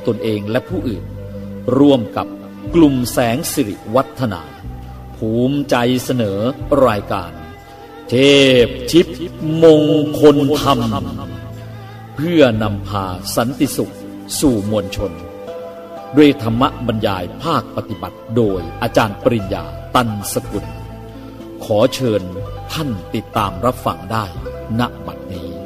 ตนเองและผู้อื่นร่วมกับกลุ่มแสงสิริวัฒนาภูมิใจเสนอรายการเทพทิพย์มงคลธรรมเพื่อนำพาสันติสุขสู่มวลชนด้วยธรรมบรรยายภาคปฏิบัติโดยอาจารย์ปริญญาตันสกุลขอเชิญท่านติดตามรับฟังได้ณบัดนี้